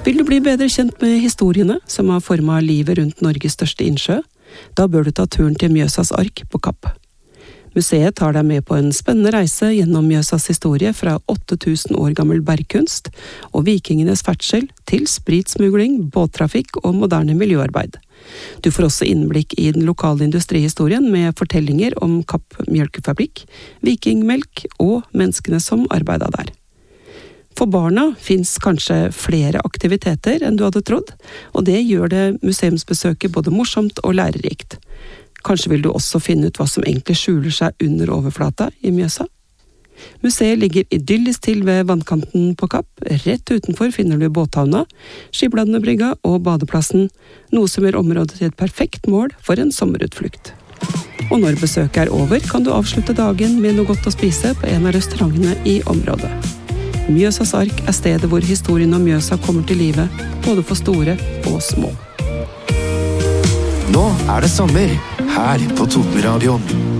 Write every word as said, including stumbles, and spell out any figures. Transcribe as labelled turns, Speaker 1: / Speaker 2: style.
Speaker 1: Vil du bli bedre kjent med historiene som har formet livet rundt Norges største innsjø? Da bør du ta turen til Mjøsas ark på Kapp. Museet tar deg med på en spennende reise gjennom Mjøsas historie fra åtte tusen år gammel bergkunst og vikingenes ferdsel til spritsmugling, båttrafikk og moderne miljøarbeid. Du får også innblikk i den lokale industrihistorien med fortellinger om Kapp mjølkefabrikk, vikingmelk og menneskene som arbeidet der. For barna finnes kanskje flere aktiviteter enn du hadde trodd, og det gjør det museumsbesøket både morsomt og lærerikt. Kanskje vil du også finne ut hva som egentlig skjuler seg under overflata i Mjøsa? Museet ligger idyllisk til ved vannkanten på Kapp. Rett utenfor finner du båthavna, Skibladnebrygga og badeplassen, noe som gjør området til et perfekt mål for en sommerutflukt. Og når besøket er over, kan du avslutte dagen med noe godt å spise på en av restaurantene i området. Mjøsas ark er stedet hvor historien om Mjøsa kommer til live, både for store og små.
Speaker 2: Nå er det sommer, her på Totenradioen.